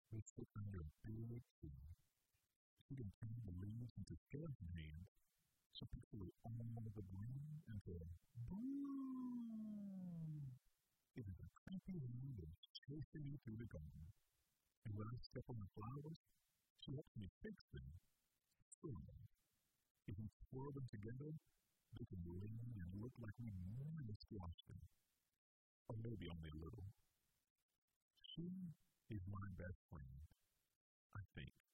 They sit under a big tree. She can turn the leaves into skeleton hands. So picture all the green into boom. It is a creepy hand that's chasing me through the garden. And when I step on the flowers, she helps me fix them. Swirl. If we swirl them together, they can lean and look like we really squashed them. Or maybe only a little. She is my best friend, I think.